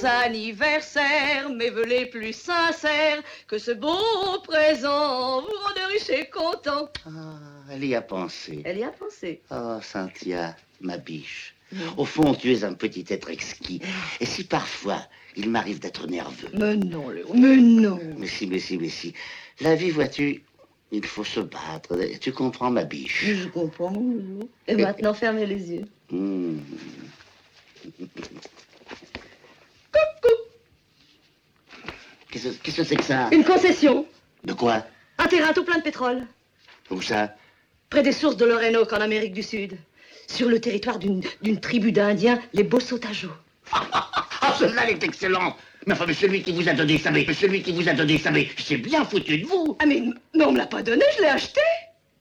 Joyeux anniversaire, mes vœux les plus sincères, que ce beau présent vous rende riche et content. Ah, elle y a pensé. Elle y a pensé. Oh, Cynthia, ma biche. Au fond, tu es un petit être exquis. Et si parfois, il m'arrive d'être nerveux. Mais non, Léo, mais non. Mais si. La vie, vois-tu, il faut se battre. Tu comprends, ma biche? Je comprends. Et maintenant, fermez les yeux. Coucou. Qu'est-ce que c'est que ça? Une concession. De quoi? Un terrain tout plein de pétrole. Où ça? Près des sources de l'Orénoque, en Amérique du Sud. Sur le territoire d'une tribu d'Indiens, les Bosotajos. Ah, celle-là, elle est excellente. Mais enfin, mais celui qui vous a donné ça, c'est bien foutu de vous. Ah, mais on me l'a pas donné, je l'ai acheté.